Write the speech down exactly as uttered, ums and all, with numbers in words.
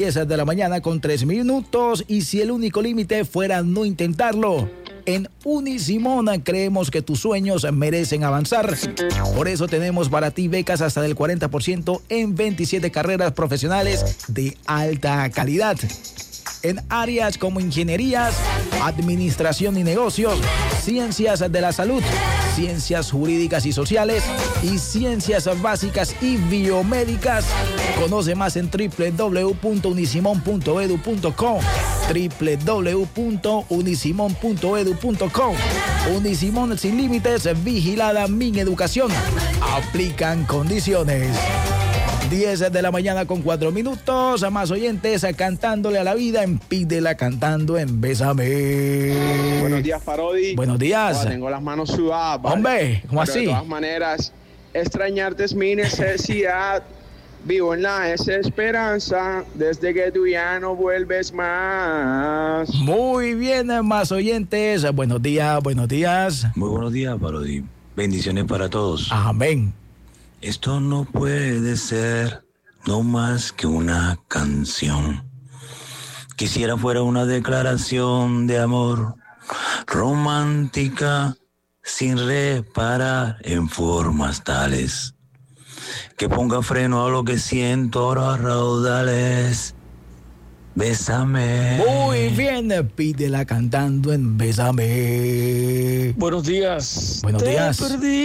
diez de la mañana con tres minutos, y si el único límite fuera no intentarlo, en Unisimón creemos que tus sueños merecen avanzar. Por eso tenemos para ti becas hasta del cuarenta por ciento en veintisiete carreras profesionales de alta calidad. En áreas como ingenierías, administración y negocios, ciencias de la salud, ciencias jurídicas y sociales y ciencias básicas y biomédicas. Conoce más en doble u doble u doble u punto unisimón punto edu punto co, doble u doble u doble u punto unisimón punto edu punto co. Unisimón sin límites, vigilada Mi Educación. Aplican condiciones. diez de la mañana con cuatro minutos. A más oyentes cantándole a la vida en Pídela Cantando en Bésame. Buenos días, Parodi. Buenos días. Oh, tengo las manos sudadas. ¿Vale? Hombre, ¿cómo Pero así? De todas maneras, extrañarte es mi necesidad. Vivo en la desesperanza desde que tú ya no vuelves más. Muy bien, más oyentes. Buenos días, buenos días. Muy buenos días, Parodi. Bendiciones para todos. Amén. Esto no puede ser no más que una canción. Quisiera fuera una declaración de amor romántica sin reparar en formas tales que ponga freno a lo que siento ahora raudales. Bésame. Muy bien, Pídela Cantando en Bésame. Buenos días. Buenos Te días. perdí.